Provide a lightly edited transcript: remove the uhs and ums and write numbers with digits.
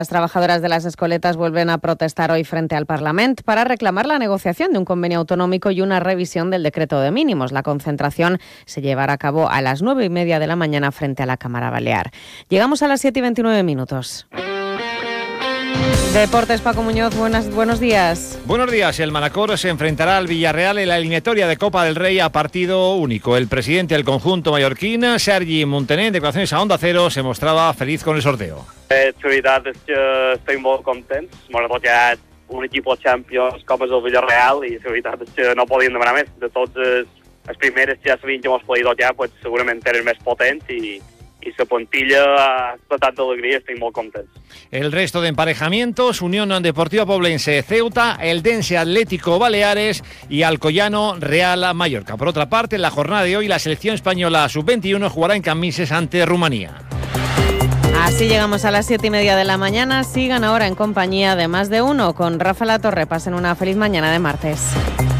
Las trabajadoras de las escoletas vuelven a protestar hoy frente al Parlament para reclamar la negociación de un convenio autonómico y una revisión del decreto de mínimos. La concentración se llevará a cabo a las 9:30 de la mañana frente a la Cámara Balear. Llegamos a las 7:29 minutos. Deportes, Paco Muñoz, buenos días. Buenos días. El Manacor se enfrentará al Villarreal en la eliminatoria de Copa del Rey a partido único. El presidente del conjunto mallorquín, Sergi Muntaner, en declaraciones a Onda Cero, se mostraba feliz con el sorteo. La veritat és que estem molt contents. M'ha tocat un equip de Champions com és el Villarreal i la veritat és que no podíem demanar més. De tots els primers que ja sabien que ens podia tocar, pues, segurament eren més potents i la plantilla ha estat d'alegria, estic molt contents. El resto de emparejamientos: Unión Deportiva Poblense Ceuta, Eldense Atlético Baleares y Alcoyano Real Mallorca. Por otra parte, en la jornada de hoy la selección española sub-21 jugará en Cambises ante Rumanía. Así llegamos a las 7:30 de la mañana. Sigan ahora en compañía de Más de Uno con Rafa Latorre. Pasen una feliz mañana de martes.